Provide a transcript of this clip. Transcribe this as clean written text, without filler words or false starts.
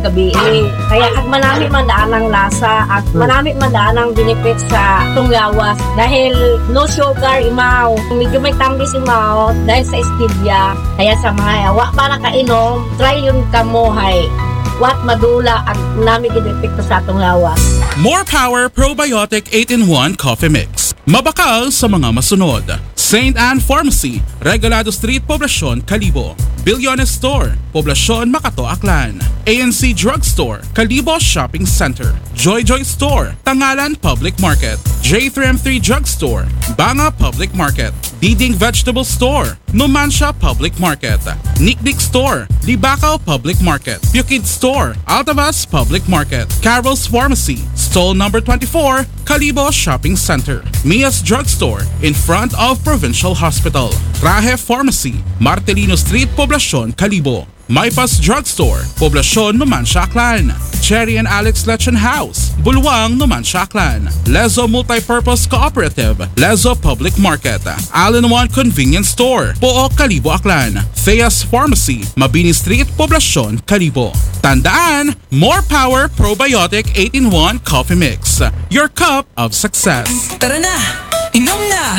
gabi. Kaya ag manami man daan ang lasa at manami man daan ang benefit sa tunglawas dahil no sugar imaw. Medyo may tambis imaw dahil sa stevia. Kaya sa mga wa para kainom, try yun kamohay. Wat madula ang nami ginepekto sa tunglawas. More Power Probiotic 8-in-1 Coffee Mix. Mabakal sa mga masunod. St. Anne Pharmacy, Regalado Street, Poblacion, Calibo. Bilyones Store, Poblacion, Macato, Aklan. ANC Drugstore, Calibo Shopping Center. Joy Joy Store, Tangalan Public Market. J3M3 Drugstore, Banga Public Market. Diding Vegetable Store, Numancia Public Market. Niknik Store, Libacao Public Market. Bukid Store, Altavas Public Market. Carol's Pharmacy, Stall number 24, Calibo Shopping Center. Mia's Drugstore, in front of Provincial Hospital. Rahe Pharmacy, Martelino Street, Poblacion, Calibo. Maypas Drugstore, Poblacion, Numancia, Aklan. Cherry and Alex Lechon House, Bulwang, Numancia, Aklan. Lezo Multipurpose Cooperative, Lezo Public Market. All-in-One Convenience Store, Pook, Calibo, Aklan. Theas Pharmacy, Mabini Street, Poblacion, Calibo. Tandaan, More Power Probiotic 8-in-1 Coffee Mix. Your cup of success. Tara na! Inom na!